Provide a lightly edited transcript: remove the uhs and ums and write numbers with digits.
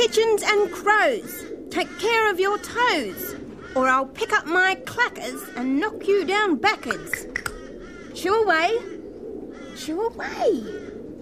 pigeons and crows, take care of your toes, or I'll pick up my clackers and knock you down backwards. Shoo away. Shoo away.